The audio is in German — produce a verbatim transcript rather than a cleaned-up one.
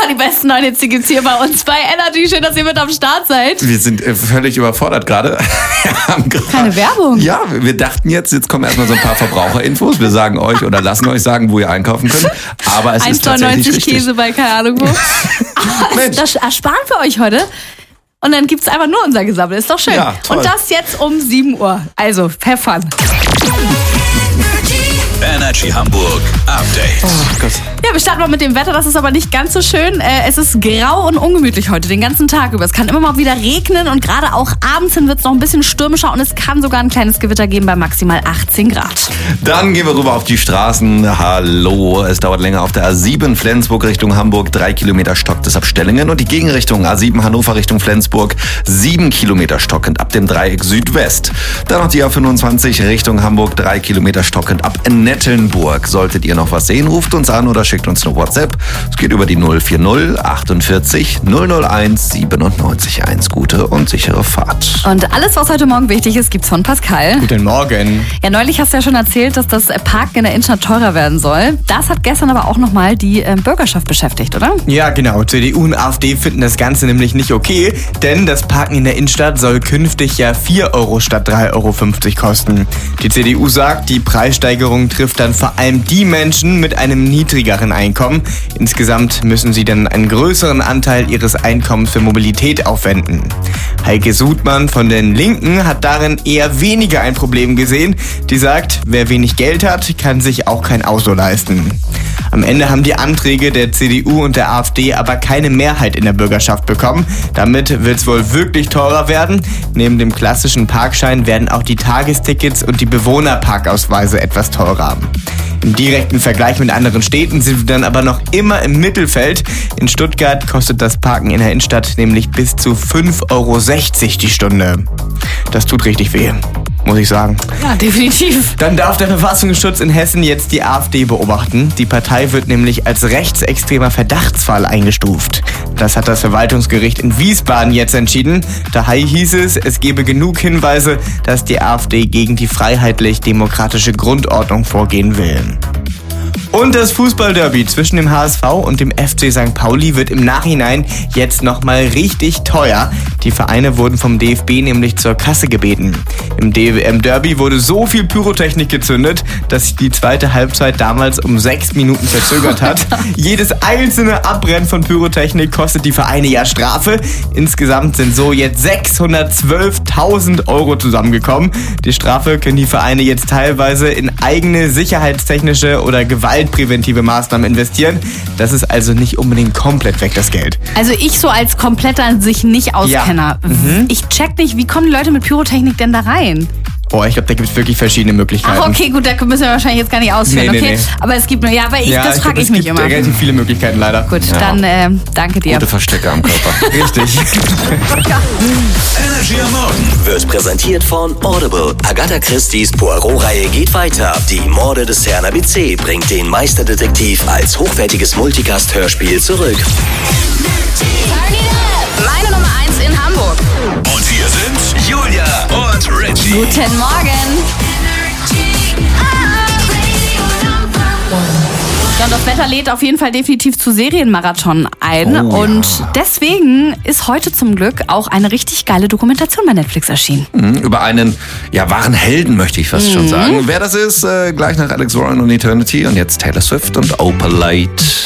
die besten neuen Hits, die gibt's hier bei uns bei Energy. Schön, dass ihr mit am Start seid. Wir sind äh, völlig überfordert gerade. Keine Werbung. Ja, wir dachten jetzt, jetzt kommen erstmal so ein paar Verbraucherinfos. Wir sagen euch oder lassen euch sagen, wo ihr einkaufen könnt. Aber es ist tatsächlich richtig. Käse bei keine Ahnung wo. Mensch. Das ersparen wir euch heute. Und dann gibt's einfach nur unser Gesammel. Ist doch schön. Ja, toll. Und das jetzt um sieben Uhr. Also, have fun. Energy Hamburg Update. Oh Gott. Ja, wir starten mal mit dem Wetter. Das ist aber nicht ganz so schön. Es ist grau und ungemütlich heute den ganzen Tag über. Es kann immer mal wieder regnen und gerade auch abends hin wird es noch ein bisschen stürmischer und es kann sogar ein kleines Gewitter geben bei maximal achtzehn Grad. Dann gehen wir rüber auf die Straßen. Hallo, es dauert länger auf der A sieben Flensburg Richtung Hamburg. Drei Kilometer stockt es ab Stellingen und die Gegenrichtung A sieben Hannover Richtung Flensburg. Sieben Kilometer stockend ab dem Dreieck Südwest. Dann noch die A fünfundzwanzig Richtung Hamburg. Drei Kilometer stockend ab Nettelnburg. Solltet ihr noch was sehen, ruft uns an oder schickt uns eine WhatsApp. Es geht über die null vier null achtundvierzig null null eins siebenundneunzig eins. Gute und sichere Fahrt. Und alles, was heute Morgen wichtig ist, gibt's von Pascal. Guten Morgen. Ja, neulich hast du ja schon erzählt, dass das Parken in der Innenstadt teurer werden soll. Das hat gestern aber auch nochmal die äh, Bürgerschaft beschäftigt, oder? Ja, genau. C D U und AfD finden das Ganze nämlich nicht okay, denn das Parken in der Innenstadt soll künftig ja vier Euro statt drei Euro fünfzig kosten. Die C D U sagt, die Preissteigerung trifft dann vor allem die Menschen mit einem niedrigeren Einkommen. Insgesamt müssen sie dann einen größeren Anteil ihres Einkommens für Mobilität aufwenden. Heike Sudmann von den Linken hat darin eher weniger ein Problem gesehen. Die sagt, wer wenig Geld hat, kann sich auch kein Auto leisten. Am Ende haben die Anträge der C D U und der AfD aber keine Mehrheit in der Bürgerschaft bekommen. Damit wird es wohl wirklich teurer werden. Neben dem klassischen Parkschein werden auch die Tagestickets und die Bewohnerparkausweise etwas teurer. Im direkten Vergleich mit anderen Städten sind wir dann aber noch immer im Mittelfeld. In Stuttgart kostet das Parken in der Innenstadt nämlich bis zu fünf Euro sechzig die Stunde. Das tut richtig weh, muss ich sagen. Ja, definitiv. Dann darf der Verfassungsschutz in Hessen jetzt die AfD beobachten. Die Partei wird nämlich als rechtsextremer Verdachtsfall eingestuft. Das hat das Verwaltungsgericht in Wiesbaden jetzt entschieden. Daher hieß es, es gebe genug Hinweise, dass die AfD gegen die freiheitlich-demokratische Grundordnung vorgehen will. Und das Fußballderby zwischen dem H S V und dem F C Sankt Pauli wird im Nachhinein jetzt nochmal richtig teuer. Die Vereine wurden vom D F B nämlich zur Kasse gebeten. Im D W M-Derby wurde so viel Pyrotechnik gezündet, dass sich die zweite Halbzeit damals um sechs Minuten verzögert hat. Jedes einzelne Abbrennen von Pyrotechnik kostet die Vereine ja Strafe. Insgesamt sind so jetzt sechshundertzwölftausend Euro zusammengekommen. Die Strafe können die Vereine jetzt teilweise in eigene sicherheitstechnische oder gewaltpräventive Maßnahmen investieren. Das ist also nicht unbedingt komplett weg, das Geld. Also ich so als kompletter an sich nicht Auskenner. Ja. Mhm. Ich check nicht, wie kommen die Leute mit Pyrotechnik denn da rein? Boah, ich glaube, da gibt es wirklich verschiedene Möglichkeiten. Ach, okay, gut, da müssen wir wahrscheinlich jetzt gar nicht ausführen, nee, nee, okay? Nee. Aber es gibt nur, ja, aber ich, ja, das frage ich, ich mich immer. Es gibt relativ viele Möglichkeiten, leider. Gut, ja. dann äh, danke dir. Gute Verstecke am Körper. Richtig. Energy am Morgen wird präsentiert von Audible. Agatha Christie's Poirot-Reihe geht weiter. Die Morde des Herrn A B C bringt den Meisterdetektiv als hochwertiges Multicast-Hörspiel zurück. Meine Nummer eins in Hamburg. Und hier sind Julia und Richie. Guten Morgen. Ja, und das Wetter lädt auf jeden Fall definitiv zu Serienmarathon ein. Oh, und ja. deswegen ist heute zum Glück auch eine richtig geile Dokumentation bei Netflix erschienen. Mhm, über einen ja, wahren Helden, möchte ich fast mhm. schon sagen. Wer das ist, äh, gleich nach Alex Warren und Eternity. Und jetzt Taylor Swift und Opalite.